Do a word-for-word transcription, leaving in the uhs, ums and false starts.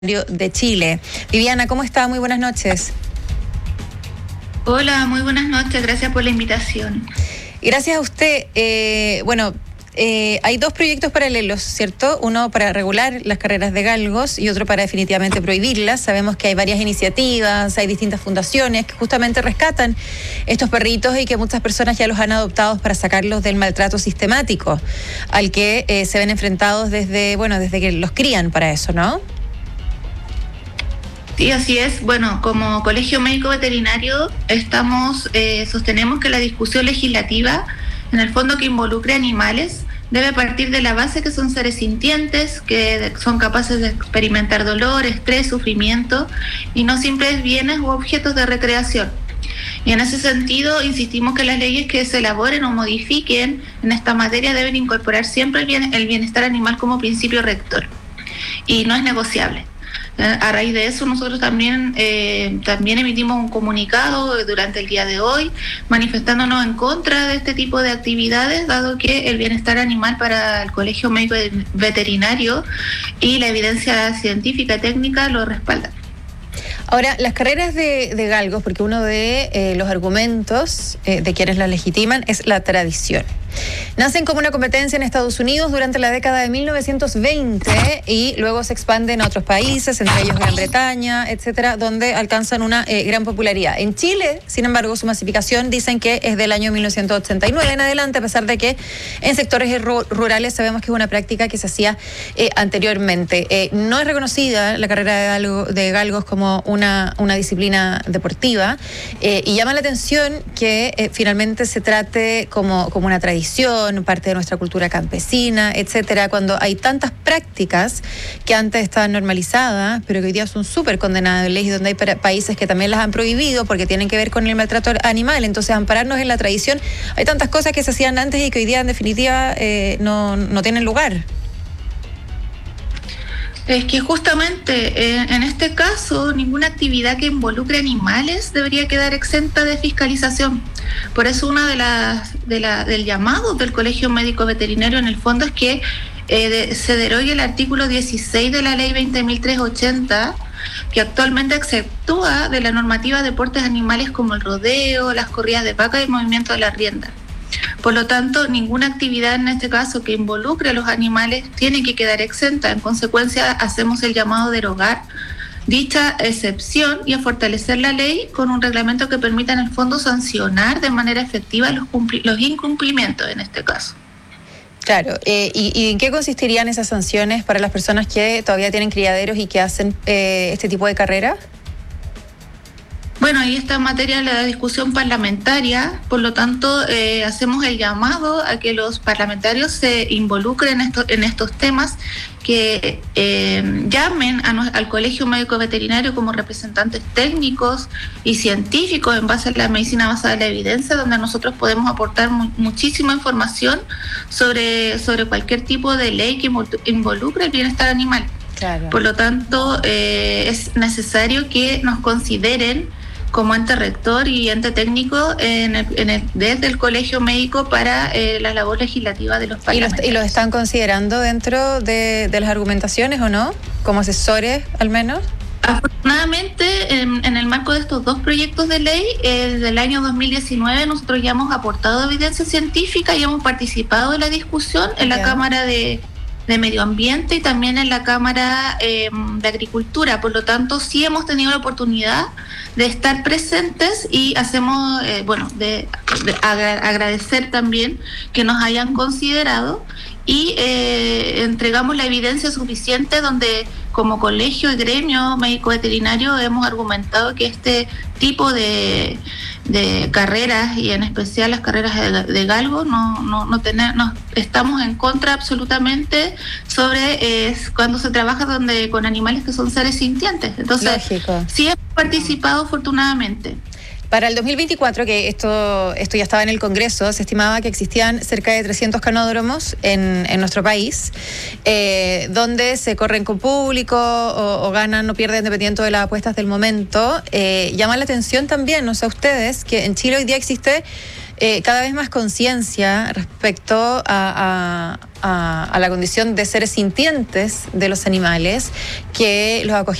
de Chile. Viviana, ¿cómo está? Muy buenas noches. Hola, muy buenas noches, gracias por la invitación. Gracias a usted. Eh, bueno, eh, hay dos proyectos paralelos, ¿cierto? Uno para regular las carreras de galgos y otro para definitivamente prohibirlas. Sabemos que hay varias iniciativas, hay distintas fundaciones que justamente rescatan estos perritos y que muchas personas ya los han adoptado para sacarlos del maltrato sistemático al que eh, se ven enfrentados desde, bueno, desde que los crían para eso, ¿no? Sí, así es. Bueno, como Colegio Médico Veterinario estamos eh, sostenemos que la discusión legislativa, en el fondo que involucre animales, debe partir de la base que son seres sintientes, que son capaces de experimentar dolor, estrés, sufrimiento y no simples bienes u objetos de recreación. Y en ese sentido insistimos que las leyes que se elaboren o modifiquen en esta materia deben incorporar siempre el, bien, el bienestar animal como principio rector y no es negociable. A raíz de eso nosotros también eh, también emitimos un comunicado durante el día de hoy manifestándonos en contra de este tipo de actividades, dado que el bienestar animal para el Colegio Médico Veterinario y la evidencia científica y técnica lo respaldan. Ahora, las carreras de, de galgos, porque uno de eh, los argumentos eh, de quienes las legitiman es la tradición. Nacen como una competencia en Estados Unidos durante la década de mil novecientos veinte y luego se expanden a otros países, entre ellos Gran Bretaña, etcétera, donde alcanzan una eh, gran popularidad. En Chile, sin embargo, su masificación dicen que es del año mil novecientos ochenta y nueve en adelante, a pesar de que en sectores rurales sabemos que es una práctica que se hacía eh, anteriormente. Eh, no es reconocida la carrera de, galgo, de galgos como una, una disciplina deportiva eh, y llama la atención que eh, finalmente se trate como, como una tradición, parte de nuestra cultura campesina, etcétera, cuando hay tantas prácticas que antes estaban normalizadas, pero que hoy día son súper condenables y donde hay países que también las han prohibido porque tienen que ver con el maltrato animal. Entonces, ampararnos en la tradición, hay tantas cosas que se hacían antes y que hoy día en definitiva eh, no, no tienen lugar. Es que justamente eh, en este caso ninguna actividad que involucre animales debería quedar exenta de fiscalización. Por eso una de las de la, del llamado del Colegio Médico Veterinario en el fondo es que eh, de, se derogue el artículo dieciséis de la ley veinte mil trescientos ochenta, que actualmente exceptúa de la normativa de deportes animales como el rodeo, las corridas de vaca y el movimiento de la rienda. Por lo tanto, ninguna actividad en este caso que involucre a los animales tiene que quedar exenta. En consecuencia, hacemos el llamado a derogar dicha excepción y a fortalecer la ley con un reglamento que permita en el fondo sancionar de manera efectiva los, cumpli- los incumplimientos en este caso. Claro, eh, y, ¿y en qué consistirían esas sanciones para las personas que todavía tienen criaderos y que hacen eh, este tipo de carrera? Bueno, ahí está en materia de la discusión parlamentaria, por lo tanto eh, hacemos el llamado a que los parlamentarios se involucren en, esto, en estos temas, que eh, llamen a no, al Colegio Médico Veterinario como representantes técnicos y científicos en base a la medicina basada en la evidencia, donde nosotros podemos aportar mu- muchísima información sobre, sobre cualquier tipo de ley que involucre el bienestar animal. Claro. Por lo tanto, eh, es necesario que nos consideren como ente rector y ente técnico en el, en el, desde el Colegio Médico para eh, la labor legislativa de los parlamentarios. ¿Y lo, y lo están considerando dentro de, de las argumentaciones o no? ¿Como asesores al menos? Afortunadamente, en, en el marco de estos dos proyectos de ley, eh, desde el año dos mil diecinueve nosotros ya hemos aportado evidencia científica y hemos participado en la discusión en la yeah. Cámara de... de Medio Ambiente y también en la Cámara eh, de Agricultura. Por lo tanto, sí hemos tenido la oportunidad de estar presentes y hacemos, eh, bueno, de, de agra- agradecer también que nos hayan considerado y eh, entregamos la evidencia suficiente donde como colegio y gremio médico veterinario hemos argumentado que este tipo de de carreras y en especial las carreras de, de galgo no no no tener no estamos en contra absolutamente sobre eh, cuando se trabaja donde con animales que son seres sintientes. Entonces Lógico. Sí hemos participado afortunadamente. Para el dos mil veinticuatro, que esto esto ya estaba en el Congreso, se estimaba que existían cerca de trescientos canódromos en, en nuestro país, eh, donde se corren con público o, o ganan o pierden dependiendo de las apuestas del momento. Eh, llama la atención también, no sé ustedes, que en Chile hoy día existe eh, cada vez más conciencia respecto a, a a, a la condición de seres sintientes de los animales, que los